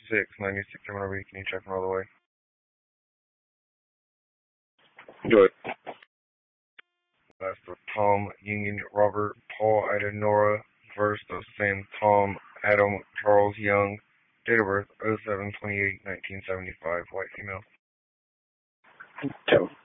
696 can you check them all the way? Do it. That's the Tom, Union, Robert, Paul, Ida, Nora, first of same Tom, Adam, Charles, Young, date of birth 07/28/1975, white female. Tell